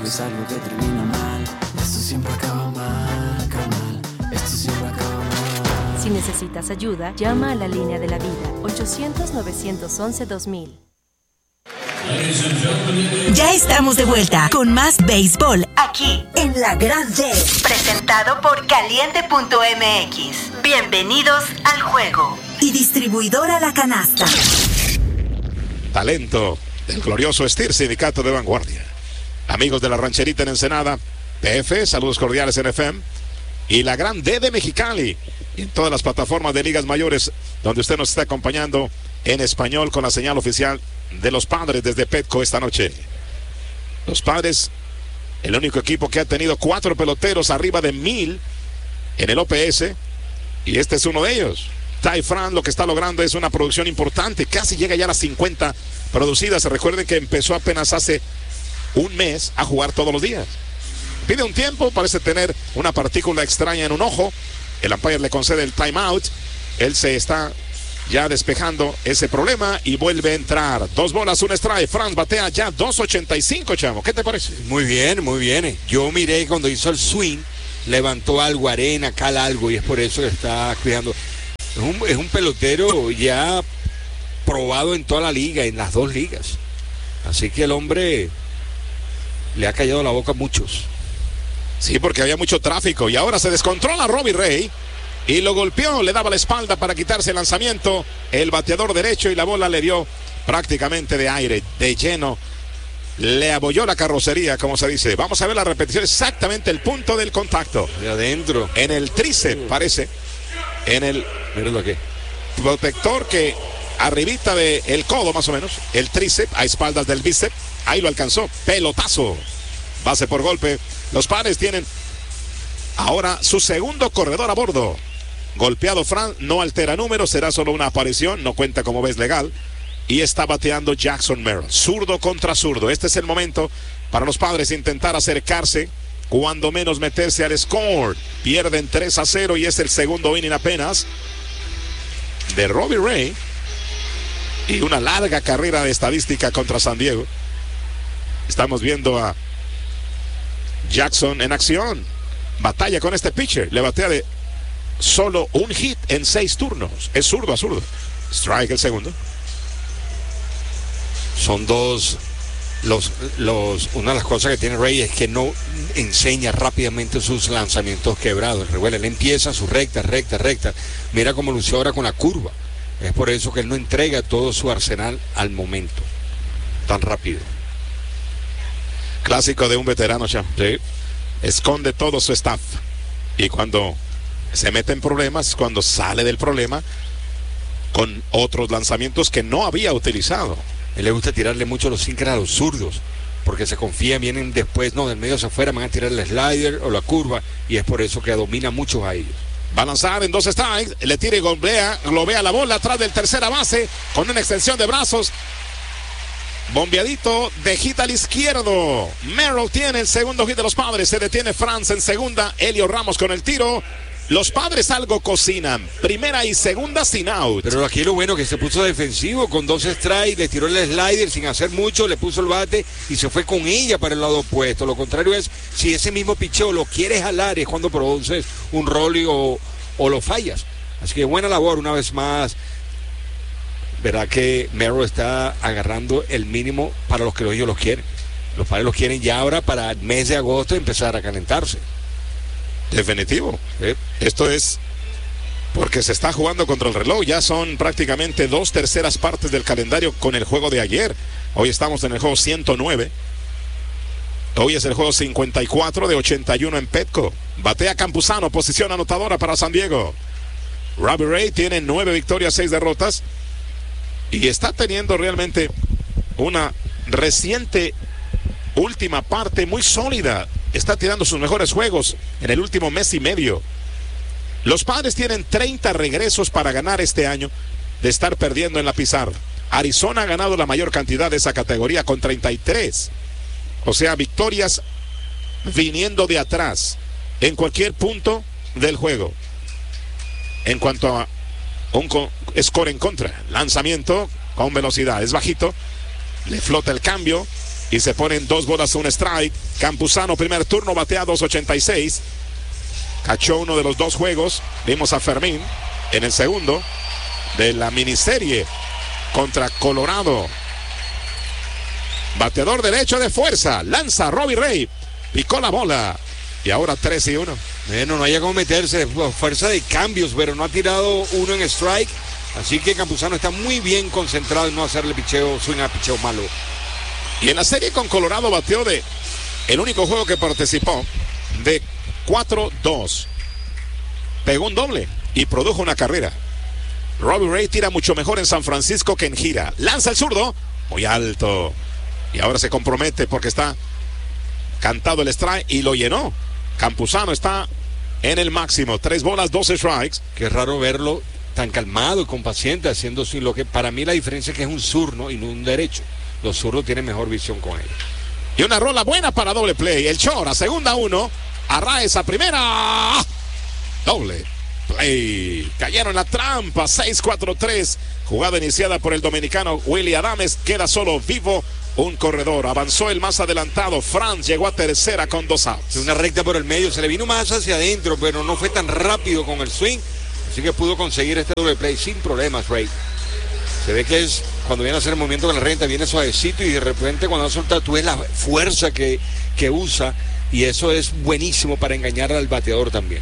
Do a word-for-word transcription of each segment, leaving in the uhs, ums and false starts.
algo es algo que termina mal. Esto siempre acaba mal, acaba mal. Esto siempre acaba mal. Si necesitas ayuda, llama a la línea de la vida, ochocientos, novecientos once, dos mil. Ya estamos de vuelta con más béisbol aquí en La Gran D, presentado por Caliente punto M X. Bienvenidos al juego. Y distribuidora La Canasta. Talento del glorioso S T I R, Sindicato de Vanguardia. Amigos de la Rancherita en Ensenada, P F, saludos cordiales en F M. Y La Gran D de Mexicali. Y en todas las plataformas de ligas mayores donde usted nos está acompañando en español con la señal oficial de los Padres desde Petco esta noche. Los Padres, el único equipo que ha tenido cuatro peloteros arriba de mil en el O P S, y este es uno de ellos. Ty France lo que está logrando es una producción importante, casi llega ya a las cincuenta producidas. Recuerden que empezó apenas hace un mes a jugar todos los días. Pide un tiempo, parece tener una partícula extraña en un ojo. El umpire le concede el timeout. Él se está ya despejando ese problema y vuelve a entrar. Dos bolas, un strike. France batea ya dos ochenta y cinco, chamo. ¿Qué te parece? Muy bien, muy bien. Yo miré cuando hizo el swing, levantó algo, arena, cala algo, y es por eso que está cuidando. Es un, es un pelotero ya probado en toda la liga, en las dos ligas. Así que el hombre le ha callado la boca a muchos. Sí, porque había mucho tráfico y ahora se descontrola Robbie Ray y lo golpeó, le daba la espalda para quitarse el lanzamiento, el bateador derecho, y la bola le dio prácticamente de aire, de lleno, le abolló la carrocería, como se dice. Vamos a ver la repetición, exactamente el punto del contacto. De adentro. En el tríceps, parece, en el Míralo aquí. protector que arribita del codo más o menos, el tríceps a espaldas del bíceps, ahí lo alcanzó, pelotazo, base por golpe. Los Padres tienen ahora su segundo corredor a bordo. Golpeado Fran, no altera números, será solo una aparición, no cuenta como ves legal. Y está bateando Jackson Merrill, zurdo contra zurdo. Este es el momento para los Padres intentar acercarse, cuando menos meterse al score. Pierden tres a cero y es el segundo inning apenas de Robbie Ray. Y una larga carrera de estadística contra San Diego. Estamos viendo a Jackson en acción. Batalla con este pitcher. Le batea de solo un hit en seis turnos. Es zurdo a zurdo. Strike el segundo. Son dos. Los, los, una de las cosas que tiene Ray es que no enseña rápidamente sus lanzamientos quebrados. Recuerda, él empieza su recta, recta, recta. Mira cómo lució ahora con la curva. Es por eso que él no entrega todo su arsenal al momento tan rápido. Clásico de un veterano, Cham. Sí. Esconde todo su staff. Y cuando se mete en problemas, cuando sale del problema, con otros lanzamientos que no había utilizado. Él le gusta tirarle mucho los sinkers a los zurdos, porque se confía, vienen después, no, del medio hacia afuera, van a tirar el slider o la curva, y es por eso que domina mucho a ellos. Va a lanzar en dos strikes, le tira y golpea, globea la bola atrás del tercera base, con una extensión de brazos. Bombeadito de hit al izquierdo. Merrill tiene el segundo hit de los Padres. Se detiene France en segunda. Elio Ramos con el tiro. Los Padres algo cocinan. Primera y segunda sin out. Pero aquí lo bueno que se puso defensivo con dos strikes. Le tiró el slider sin hacer mucho. Le puso el bate y se fue con ella para el lado opuesto. Lo contrario es, si ese mismo picheo lo quieres jalar, es cuando produces un rolling o, o lo fallas. Así que buena labor una vez más. Verdad que Merrill está agarrando el mínimo para los que ellos los quieren. Los Padres los quieren ya ahora para el mes de agosto empezar a calentarse. Definitivo. ¿Sí? Esto es porque se está jugando contra el reloj. Ya son prácticamente dos terceras partes del calendario con el juego de ayer. Hoy estamos en el juego ciento nueve. Hoy es el juego cincuenta y cuatro de ochenta y uno en Petco. Batea Campuzano, posición anotadora para San Diego. Robbie Ray tiene nueve victorias, seis derrotas. Y está teniendo realmente una reciente última parte muy sólida. Está tirando sus mejores juegos en el último mes y medio. Los Padres tienen treinta regresos para ganar este año de estar perdiendo en la pizarra. Arizona ha ganado la mayor cantidad de esa categoría con treinta y tres. O sea, victorias viniendo de atrás en cualquier punto del juego. En cuanto a un score en contra, lanzamiento con velocidad, es bajito, le flota el cambio y se ponen dos bolas a un strike. Campuzano, primer turno, batea dos ochenta y seis. Cachó uno de los dos juegos. Vimos a Fermín en el segundo de la miniserie contra Colorado. Bateador derecho de fuerza. Lanza Robbie Ray. Picó la bola. Y ahora tres y uno. Bueno, no haya cómo meterse. Fuerza de cambios, pero no ha tirado uno en strike. Así que Campuzano está muy bien concentrado en no hacerle picheo, swing a picheo malo. Y en la serie con Colorado bateó de el único juego que participó de cuatro dos. Pegó un doble y produjo una carrera. Robbie Ray tira mucho mejor en San Francisco que en gira. Lanza el zurdo, muy alto. Y ahora se compromete porque está cantado el strike y lo llenó. Campuzano está en el máximo. Tres bolas, doce strikes. Qué raro verlo tan calmado y con paciente haciendo sin lo que para mí la diferencia es que es un zurdo y no un derecho. Los zurdos tienen mejor visión con él. Y una rola buena para doble play. El Chora, segunda uno. Arraez a primera. Doble play. Cayeron en la trampa. seis cuatro tres. Jugada iniciada por el dominicano Willy Adames. Queda solo vivo un corredor. Avanzó el más adelantado. Franz llegó a tercera con dos outs. Una recta por el medio. Se le vino más hacia adentro, pero no fue tan rápido con el swing. Así que pudo conseguir este doble play sin problemas, Ray. Se ve que es cuando viene a hacer el movimiento con la renta, viene suavecito y de repente cuando suelta tú ves la fuerza que, que usa y eso es buenísimo para engañar al bateador también.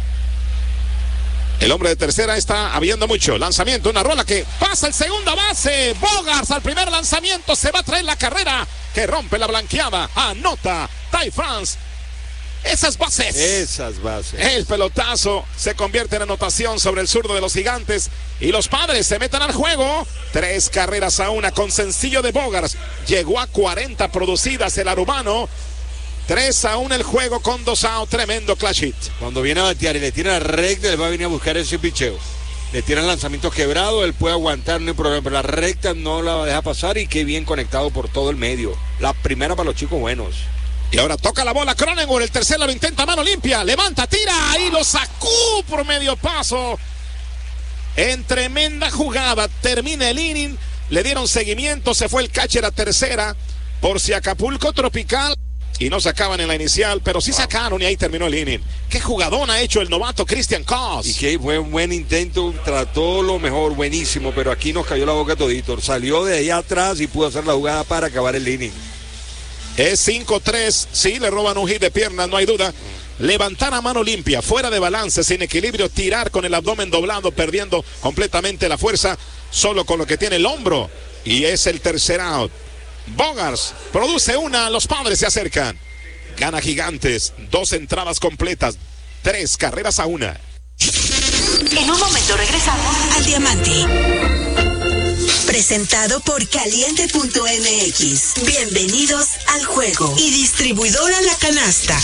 El hombre de tercera está habiendo mucho. Lanzamiento, una rola que pasa el segunda base. Bogaerts al primer lanzamiento se va a traer la carrera que rompe la blanqueada. Anota Ty France. Esas bases. Esas bases. El pelotazo se convierte en anotación sobre el zurdo de los Gigantes. Y los Padres se meten al juego. Tres carreras a una con sencillo de Bogaerts. Llegó a cuarenta producidas el arubano. tres a uno el juego con dos outs. Tremendo clutch hit. Cuando viene a batear y le tira la recta, él va a venir a buscar ese picheo. Le tiran lanzamientos quebrados, él puede aguantar, no hay problema. Pero la recta no la deja pasar y qué bien conectado por todo el medio. La primera para los chicos buenos. Y ahora toca la bola Cronenworth, el tercero lo intenta, mano limpia, levanta, tira y lo sacó por medio paso. En tremenda jugada, termina el inning, le dieron seguimiento, se fue el catcher a tercera por si Acapulco Tropical y no sacaban en la inicial, pero sí sacaron y ahí terminó el inning. Qué jugadón ha hecho el novato Christian Cos. Y qué buen, buen intento, trató lo mejor, buenísimo, pero aquí nos cayó la boca todito. Salió de allá atrás y pudo hacer la jugada para acabar el inning. Es cinco tres, sí, le roban un hit de piernas, no hay duda. Levantar a mano limpia, fuera de balance, sin equilibrio, tirar con el abdomen doblado, perdiendo completamente la fuerza, solo con lo que tiene el hombro. Y es el tercer out. Bogaerts produce una, los Padres se acercan. Gana Gigantes, dos entradas completas, tres carreras a una. En un momento regresamos al Diamante. Presentado por Caliente punto M X. Bienvenidos al juego. Y distribuidora La Canasta.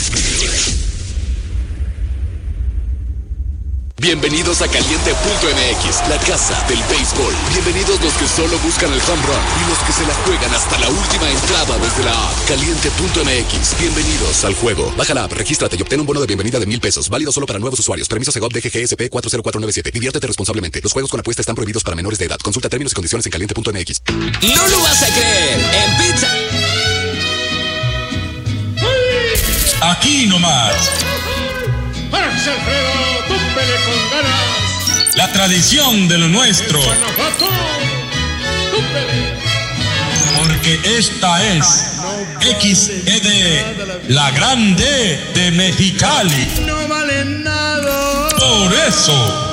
Bienvenidos a Caliente punto M X, la casa del béisbol. Bienvenidos los que solo buscan el home run y los que se la juegan hasta la última entrada desde la app. Caliente punto M X, bienvenidos al juego. Baja la app, regístrate y obtén un bono de bienvenida de mil pesos, válido solo para nuevos usuarios. Permiso Segov D G G S P cuatro cero cuatro nueve siete. Diviértete responsablemente. Los juegos con apuesta están prohibidos para menores de edad. Consulta términos y condiciones en Caliente punto M X. No lo vas a creer, en pizza. Aquí nomás. ¡Párase, Alfredo! ¡Túmpele con ganas! La tradición de lo nuestro. ¡Guanajuato! ¡Túmpele! Porque esta es X E D, la grande de Mexicali. ¡No vale nada! Por eso